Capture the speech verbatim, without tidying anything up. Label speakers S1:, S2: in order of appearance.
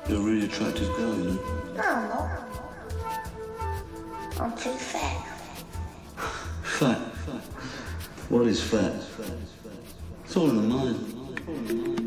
S1: You're a really attractive girl, you know.
S2: No, I'm not. I'm too fat.
S1: Fat? What is fat? It's all in the mind.